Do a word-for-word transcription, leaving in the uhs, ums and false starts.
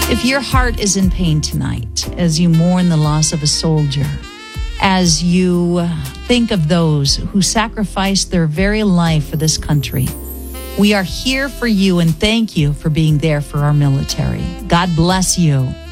If your heart is in pain tonight as you mourn the loss of a soldier, as you think of those who sacrificed their very life for this country, we are here for you and thank you for being there for our military. God bless you.